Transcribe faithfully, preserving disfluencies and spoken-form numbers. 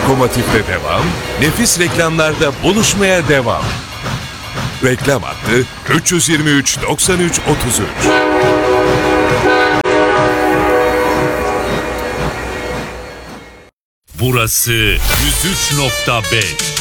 lokomotifle devam, nefis reklamlarda buluşmaya devam. Reklam hattı üç yüz yirmi üç doksan üç otuz üç. Burası yüz üç nokta beş.